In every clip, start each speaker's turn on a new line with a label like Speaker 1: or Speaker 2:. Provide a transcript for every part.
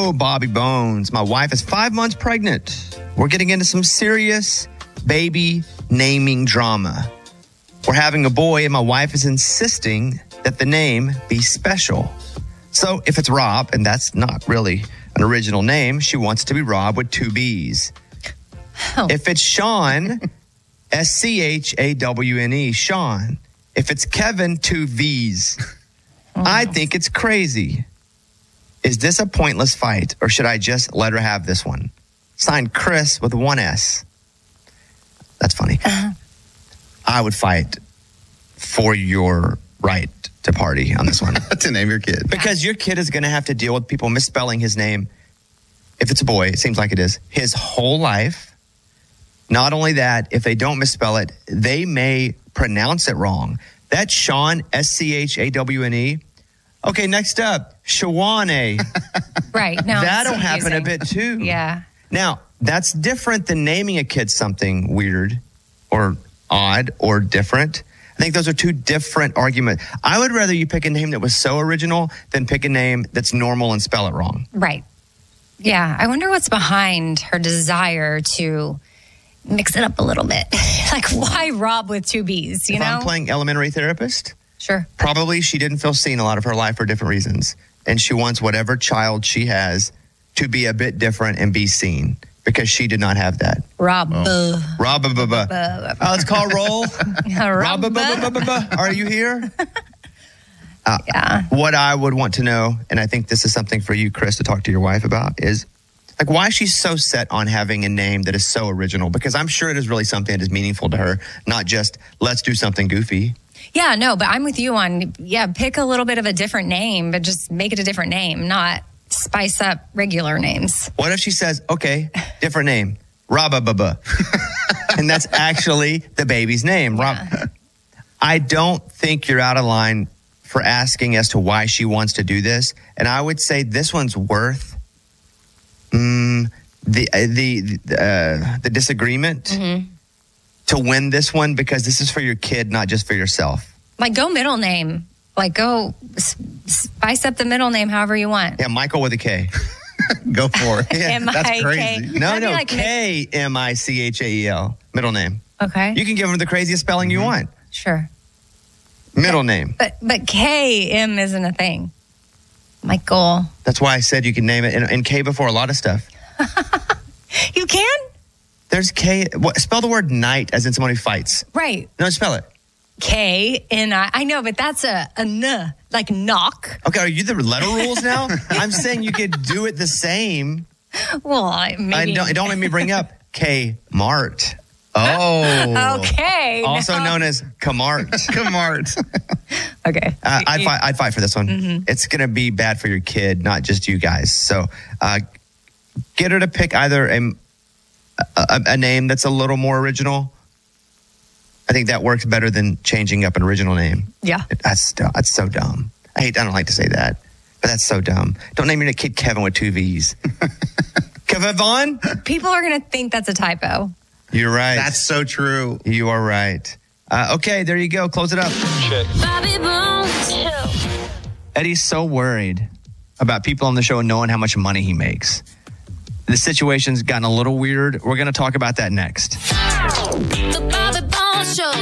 Speaker 1: Hello, Bobby Bones. My wife is 5 months pregnant. We're getting into some serious baby naming drama. We're having a boy, and my wife is insisting that the name be special. So if it's Rob, and that's not really an original name, she wants it to be Rob with 2 B's.
Speaker 2: Oh.
Speaker 1: If it's Sean, Schawne, Sean. If it's Kevin, 2 V's. I think it's crazy. Is this a pointless fight, or should I just let her have this one? Signed, Chris with 1 S. That's funny. I would fight for your right to party on this one.
Speaker 3: To name your kid.
Speaker 1: Because your kid is going to have to deal with people misspelling his name. If it's a boy, it seems like it is, his whole life. Not only that, if they don't misspell it, they may pronounce it wrong. That's Sean, Schawne. Okay, next up, Schawne.
Speaker 2: Right. No,
Speaker 1: That'll happen a bit too.
Speaker 2: Yeah.
Speaker 1: Now, that's different than naming a kid something weird or odd or different. I think those are 2 different arguments. I would rather you pick a name that was so original than pick a name that's normal and spell it wrong.
Speaker 2: Right. Yeah. I wonder what's behind her desire to mix it up a little bit. Like, why Rob with 2 B's, you know?
Speaker 1: I'm playing elementary therapist,
Speaker 2: Sure.
Speaker 1: probably she didn't feel seen a lot of her life for different reasons. And she wants whatever child she has to be a bit different and be seen because she did not have that.
Speaker 2: Rob.
Speaker 1: Rob, let's call roll.
Speaker 2: Rob.
Speaker 1: Are you here?
Speaker 2: Yeah.
Speaker 1: What I would want to know, and I think this is something for you, Chris, to talk to your wife about, is like why she's so set on having a name that is so original. Because I'm sure it is really something that is meaningful to her, not just let's do something goofy.
Speaker 2: Yeah, no, but I'm with you on, pick a little bit of a different name, but just make it a different name, not spice up regular names.
Speaker 1: What if she says, okay, different name, Robababa, and that's actually the baby's name.
Speaker 2: Yeah.
Speaker 1: Rob. I don't think you're out of line for asking as to why she wants to do this, and I would say this one's worth the disagreement to win this one because this is for your kid, not just for yourself.
Speaker 2: Like, go middle name. Like, go spice up the middle name however you want.
Speaker 1: Yeah, Michael with a K.
Speaker 3: Go for it.
Speaker 1: Yeah,
Speaker 3: that's
Speaker 2: M-I-K.
Speaker 3: crazy.
Speaker 1: No,
Speaker 2: That'd be like
Speaker 1: K-Michael, middle name.
Speaker 2: Okay.
Speaker 1: You can give him the craziest spelling you want.
Speaker 2: Sure.
Speaker 1: Middle name.
Speaker 2: But K-M isn't a thing. Michael.
Speaker 1: That's why I said you can name it. And K before a lot of stuff.
Speaker 2: You can?
Speaker 1: There's K. Spell the word knight as in someone who fights.
Speaker 2: Right.
Speaker 1: No, spell it.
Speaker 2: K-N-I. I know, but that's a N, like knock.
Speaker 1: Okay, are you the letter rules now? I'm saying you could do it the same.
Speaker 2: Well, maybe.
Speaker 1: Don't let me bring up K-Mart. Oh.
Speaker 2: Okay.
Speaker 1: Also known as Kmart.
Speaker 3: Kmart.
Speaker 2: Okay.
Speaker 1: I'd fight for this one. It's going to be bad for your kid, not just you guys. So get her to pick either a name that's a little more original. I think that works better than changing up an original name.
Speaker 2: Yeah.
Speaker 1: That's so dumb. I don't like to say that, but that's so dumb. Don't name your kid Kevin with 2 V's. Kevin Vaughn?
Speaker 2: People are going to think that's a typo.
Speaker 1: You're right.
Speaker 3: That's so true.
Speaker 1: You are right. Okay, there you go. Close it up.
Speaker 4: Bobby Bones.
Speaker 1: Eddie's so worried about people on the show knowing how much money he makes. The situation's gotten a little weird. We're going to talk about that next.
Speaker 4: The Bobby Bones Show.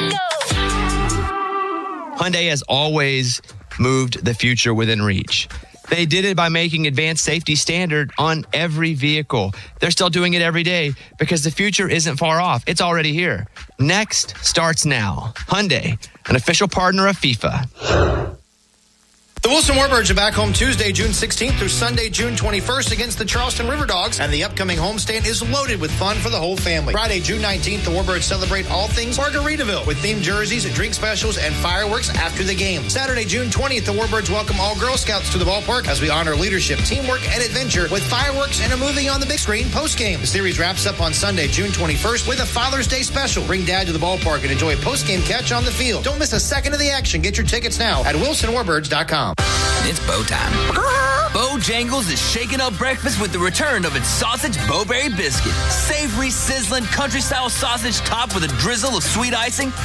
Speaker 1: Hyundai has always moved the future within reach. They did it by making advanced safety standard on every vehicle. They're still doing it every day because the future isn't far off. It's already here. Next starts now. Hyundai, an official partner of FIFA.
Speaker 5: The Wilson Warbirds are back home Tuesday, June 16th through Sunday, June 21st against the Charleston River Dogs, and the upcoming homestand is loaded with fun for the whole family. Friday, June 19th, the Warbirds celebrate all things Margaritaville with themed jerseys, drink specials, and fireworks after the game. Saturday, June 20th, the Warbirds welcome all Girl Scouts to the ballpark as we honor leadership, teamwork, and adventure with fireworks and a movie on the big screen post-game. The series wraps up on Sunday, June 21st with a Father's Day special. Bring Dad to the ballpark and enjoy a post-game catch on the field. Don't miss a second of the action. Get your tickets now at WilsonWarbirds.com.
Speaker 6: It's Bo time. Bojangles is shaking up breakfast with the return of its sausage Bowberry biscuit. Savory, sizzling, country-style sausage topped with a drizzle of sweet icing.